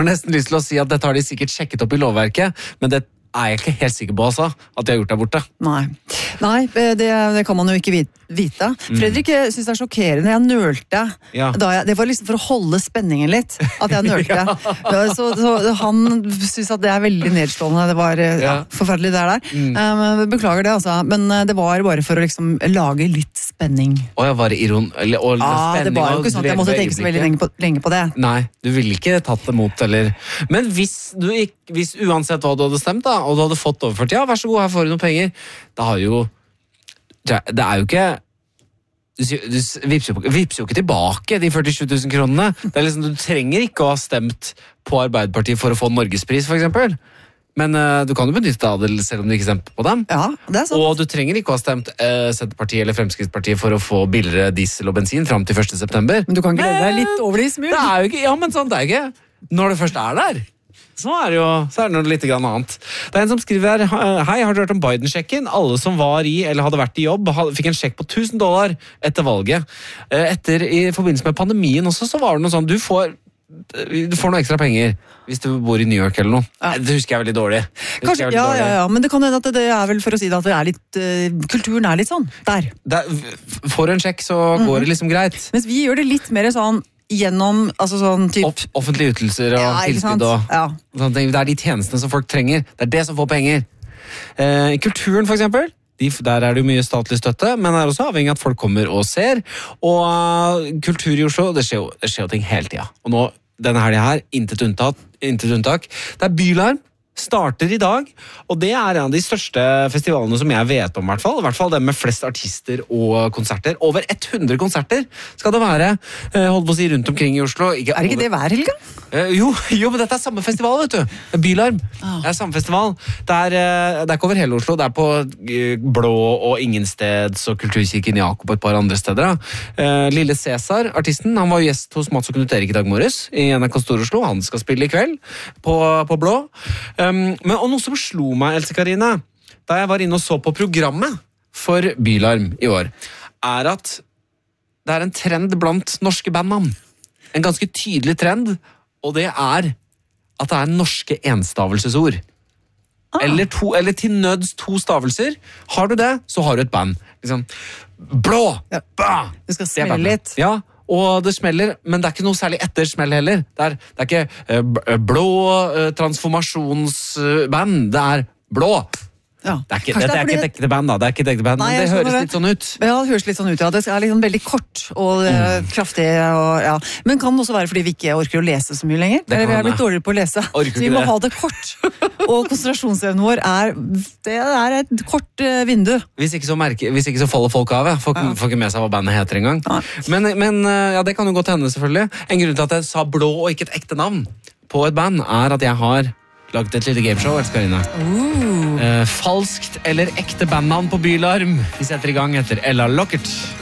har nesten lyst til å si at dette har de sikkert sjekket opp i lovverket, men det er jeg ikke helt sikker på altså, at de har gjort der borte. Nei, det kan man jo ikke vite. Fredrik synes det er sjokkerende. Jeg nølte. Det var liksom for å holde spenningen litt, at jeg nølte. Så han synes at det er veldig nedslående. Det var forferdelig det der. Beklager det, altså. Men det var bare for å liksom lage litt spenning. Var det spenning? Det var jo ikke sånn at jeg måtte tenke så veldig lenge på det. Nei, du ville ikke tatt det mot, eller... Men hvis uansett hva du hadde stemt da, og du hadde fått overført, vær så god, her får du noen penger, da har jo... Det er jo ikke... Du vipser jo ikke tilbake de 47 000 kronene. Det er liksom, du trenger ikke å ha stemt på Arbeiderpartiet for å få Norgespris, for eksempel. Men du kan jo benytte av det selv om du ikke stemte på dem. Ja, det er sant. Og du trenger ikke å ha stemt Senterpartiet eller Fremskrittspartiet for å få billigere diesel og bensin frem til 1. september. Men du kan glede deg litt over det i smug. Det er jo ikke, men sånn, det er ikke. Når det først er der, så er det noe litt annet. Det er en som skriver her, hei, har du hørt om Biden-sjekken? Alle som var i, eller hadde vært i jobb, fikk en sjekk på $1000 etter valget. I forbindelse med pandemien også, så var det noe sånn, du får noe ekstra penger hvis du bor i New York eller noe. Det husker jeg veldig dårlig. Kanskje, men det kan hende at det er vel for å si det at det er litt, kulturen er litt sånn, der. Får du en sjekk, så går det liksom greit. Mens vi gjør det litt mer sånn, gjennom sånn typ... Offentlige ytelser og tilskudd og sånne ting. Det er de tjenestene som folk trenger. Det er det som får penger. I kulturen for eksempel, der er det jo mye statlig støtte, men det er også avhengig av at folk kommer og ser. Og kultur i Oslo, det skjer jo ting hele tiden. Og nå, denne helgen her, intet unntak. Det er Bylarm. Starter i dag, og det er en av de største festivalene som jeg vet om, i hvert fall den med flest artister og konserter. Over 100 konserter skal det være, holdt på å si, rundt omkring i Oslo. Er det ikke det hver helg? Jo, men dette er samme festival, vet du. Bylarm. Det er samme festival. Det er ikke over hele Oslo, det er på Blå og Ingensteds og Kulturkirken Jakob og et par andre steder. Lille Cæsar, artisten, han var gjest hos Mats og Knut Erik i dag morges i NRK Stor-Oslo. Han skal spille i kveld på Blå. Og noe som slo meg, Else Karine, da jeg var inne og så på programmet for Bylarm i år, er at det er en trend blant norske bandnavn. En ganske tydelig trend, og det er at det er norske enstavelsesord. Eller til nøds 2 stavelser. Har du det, så har du et band. Liksom, Blå! Du skal smelle litt. Ja, og det smeller, men det er ikke noe særlig etter smell heller. Det er ikke blå transformasjonsband, det er blå. Det er ikke et ekte band, da. Men det høres litt sånn ut. Ja, det høres litt sånn ut, ja. Det er liksom veldig kort og kraftig. Men kan det også være fordi vi ikke orker å lese så mye lenger? Eller vi er blitt dårligere på å lese. Så vi må ha det kort. Og konsentrasjonsevnen vår er et kort vindu. Hvis ikke så faller folk av. Får ikke med seg hva bandet heter engang. Men det kan jo godt hende, selvfølgelig. En grunn til at jeg sa blå og ikke et ekte navn på et band, er at jeg har laget et lite gameshow, Else Karine. Falskt eller ekte bandnavn på Bylarm. Vi setter i gang etter Ella Lockert.